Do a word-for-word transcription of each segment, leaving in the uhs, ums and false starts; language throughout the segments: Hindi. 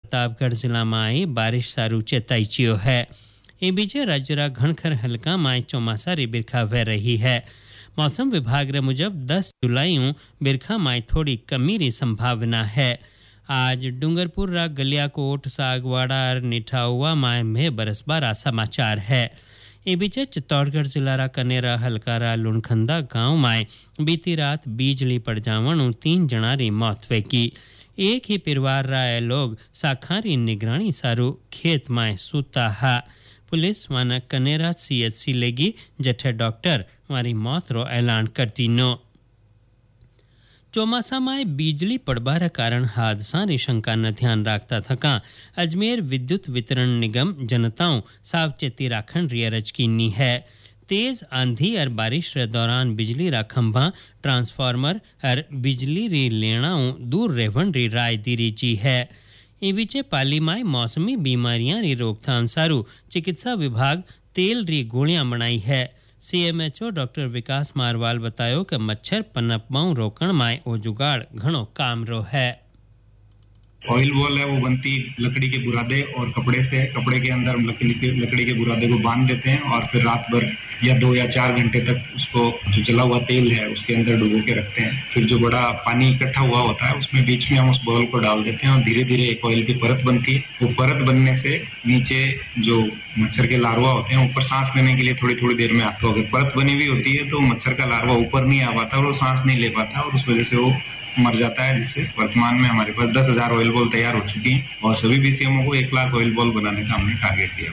प्रतापगढ़ जिला में बारिश सारू चेताईचियो है। ए बीचे राज्य घणखर हल्का में चौमासारी बिरखा वह रही है। मौसम विभाग रे मुजब दस जुलाई बिरखा में थोड़ी कमी री संभावना है। आज डूंगरपुर रा गलियाकोट सागवाड़ा और निठाउआ में में बरसबारा समाचार है। ए बीचे चित्तौड़गढ़ जिला रा कनेरा हलकारा लुणखंदा गांव में बीती रात बिजली पड़ जावण तीन जना री मौत वे की। एक ही परिवार रा लोग साखारी निगरानी सारू खेत में सूता हा। पुलिस वाना कनेरा सीएचसी लेगी जठे डॉक्टर मारी मौत रो ऐलान करती नो। चौमासा में बिजली पड़बार कारण हादसा री शंका न ध्यान राखता थका अजमेर विद्युत वितरण निगम जनताओं सावचेती राखण री अरज कीनी है। तेज आंधी और बारिश रे दौरान बिजली रा खंभा ट्रांसफार्मर और बिजली री लेणाओं दूर रहवन री राय दीरी जी है। ए बीचे पाली में मौसमी बीमारियां री रोकथाम सारू चिकित्सा विभाग तेल री गोलियां बनाई है। सीएमएचओ डॉक्टर विकास मारवाल बतायो कि मच्छर पनपमाऊ रोकण में ओ जुगाड़ घणो काम रो है। ऑयल बॉल है वो बनती लकड़ी के बुरादे और कपड़े से। कपड़े के अंदर लकड़ी के लकड़ी के बुरादे को बांध देते हैं और फिर रात भर या दो या चार घंटे तक उसको जो जला हुआ तेल है उसके अंदर डुबो के रखते हैं। फिर जो बड़ा पानी इकट्ठा हुआ होता है उसमें बीच में हम उस बॉल को डाल देते हैं और धीरे धीरे एक ऑयल की परत बनती है। वो परत बनने से नीचे जो मच्छर के लार्वा होते हैं ऊपर सांस लेने के लिए थोड़ी थोड़ी देर में आता है। अगर परत बनी हुई होती है तो मच्छर का लार्वा ऊपर नहीं आ पाता और वो सांस नहीं ले पाता और उस वजह से वो मर जाता है। जिससे वर्तमान में हमारे पास दस हजार ऑयल बॉल तैयार हो चुकी हैं और सभी बीसीएमओ को एक लाख ऑयल बॉल बनाने का हमने टारगेट दिया।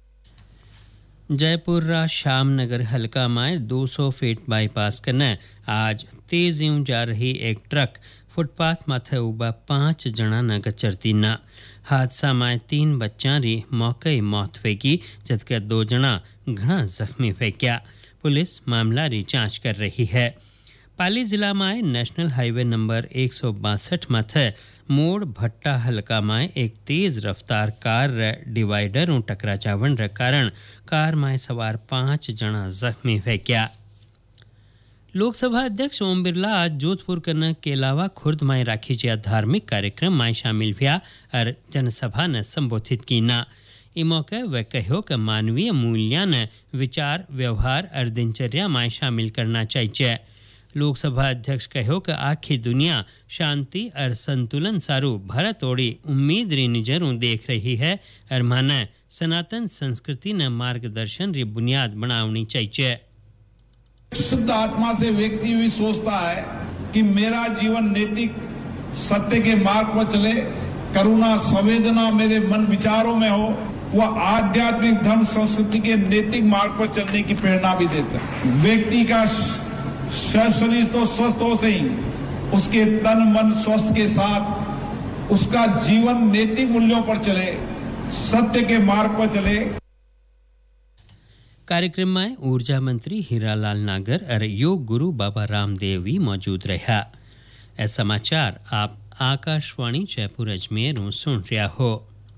जयपुर रा श्यामनगर हल्का में दो सौ फीट बाईपास करने आज तेज यूं जा रही एक ट्रक फुटपाथ माथे उबा पांच जना न गचरती न। हादसा में तीन बच्चा री मौके मौत फेंकी जबकि दो जना घना जख्मी फेंक्या। पुलिस मामला री जांच कर रही है। पाली जिला में नेशनल हाईवे नंबर एक सौ बासठ माथे मोड़ भट्टा हल्का में एक तेज रफ्तार कार डिवाइडर टकरा जावन रे कारण कार में सवार पांच जना जख्मी फेंक्या। लोकसभा अध्यक्ष ओम बिरला आज जोधपुर कन के अलावा खुर्द में राखी गया धार्मिक कार्यक्रम में शामिल हुआ और जनसभा ने संबोधित की ना। इस मौके वह कहो कि मानवीय मूल्य ने विचार व्यवहार और दिनचर्या में शामिल करना चाहिए। लोकसभा अध्यक्ष कहो कि आखी दुनिया शांति और संतुलन सारू भारत ओड़ी उम्मीद री नजरों देख रही है और माने सनातन संस्कृति ने मार्गदर्शन री बुनियाद बनावनी चाहिए। शुद्ध आत्मा से व्यक्ति भी सोचता है कि मेरा जीवन नैतिक सत्य के मार्ग पर चले, करुणा संवेदना मेरे मन विचारों में हो, वह आध्यात्मिक धर्म संस्कृति के नैतिक मार्ग पर चलने की प्रेरणा भी देता है। व्यक्ति का शरीर तो स्वस्थ हो से ही उसके तन मन स्वस्थ के साथ उसका जीवन नैतिक मूल्यों पर चले, सत्य के मार्ग पर चले। कार्यक्रम में ऊर्जा मंत्री हीरालाल नागर और योग गुरु बाबा रामदेव भी मौजूद रहा। ऐ समाचार आप आकाशवाणी जयपुर अजमेर सुन रहा हो।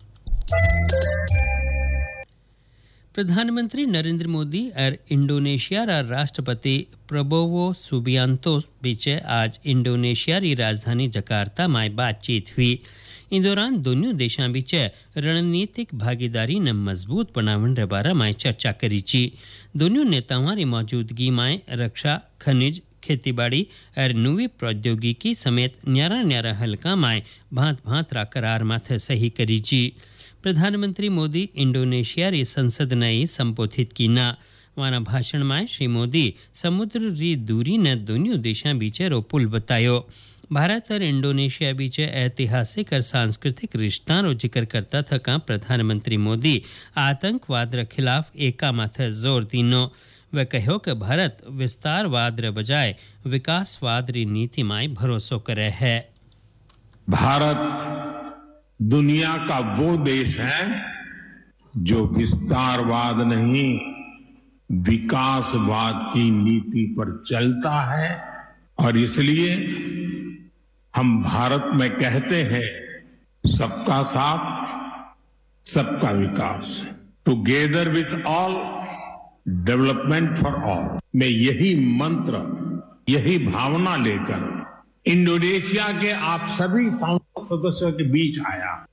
प्रधानमंत्री नरेंद्र मोदी और इंडोनेशिया रा राष्ट्रपति प्रबोवो सुबियांतो बीच आज इंडोनेशिया री राजधानी जकार्ता में बातचीत हुई। इस दौरान दोनों देशों बीच रणनीतिक भागीदारी ने मजबूत बनावन रे बारे में चर्चा करी ची। दोनों नेताओं री मौजूदगी में रक्षा, खनिज, खेतीबाड़ी और नवी प्रौद्योगिकी समेत न्यारा न्यारा हल्का में भांत भांत रा करार माथे सही करी ची। प्रधानमंत्री मोदी इंडोनेशिया री संसद ने संबोधित की ना। वाना भाषण में श्री मोदी समुद्र री दूरी ने दोनों देशों बीच रो पुल बतायो। भारत और इंडोनेशिया बीच ऐतिहासिक और सांस्कृतिक रिश्ता रो जिक्र करता थका प्रधानमंत्री मोदी आतंकवाद रे खिलाफ एका माथे जोर दीनो। वह कहो कि भारत विस्तारवाद रे बजाय विकासवाद री नीति में भरोसा करे है। भारत दुनिया का वो देश है जो विस्तारवाद नहीं विकासवाद की नीति पर चलता है और इसलिए हम भारत में कहते हैं सबका साथ सबका विकास, together with all development for all. मैं यही मंत्र, यही भावना लेकर इंडोनेशिया के आप सभी संसद सदस्यों के बीच आया।